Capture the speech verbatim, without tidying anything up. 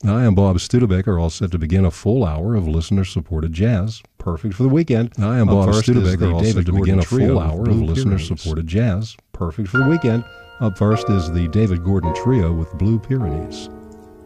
I am Bob Studebaker, all set to begin a full hour of listener-supported jazz, perfect for the weekend. I am Bob Studebaker, all set to begin a full hour of listener-supported jazz, perfect for the weekend. Up first is the David Gordon Trio with Blue Pyrenees.